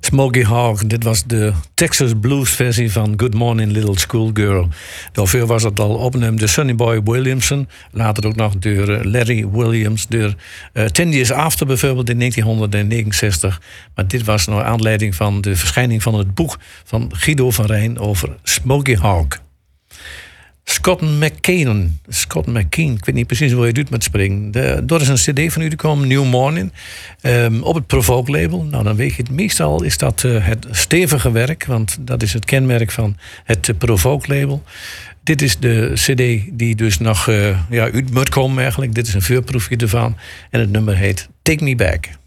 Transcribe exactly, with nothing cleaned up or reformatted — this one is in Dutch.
Smokey Hawk, dit was de Texas Blues versie van Good Morning Little Schoolgirl. Daarvoor was het al opgenomen door Sonny Boy Williamson. Later ook nog door uh, Larry Williams. Door uh, Ten Years After bijvoorbeeld in negentien negenenzestig. Maar dit was naar aanleiding van de verschijning van het boek van Guido van Rijn over Smokey Hawk. Scott McKean. Scott McKean, ik weet niet precies hoe je het doet met springen. De, door is een cd van u gekomen, New Morning. Um, op het Provoke label. Nou, dan weet je het. Meestal is dat uh, het stevige werk. Want dat is het kenmerk van het uh, Provoke label. Dit is de cd die dus nog uh, ja, uit moet komen eigenlijk. Dit is een voorproefje ervan. En het nummer heet Take Me Back.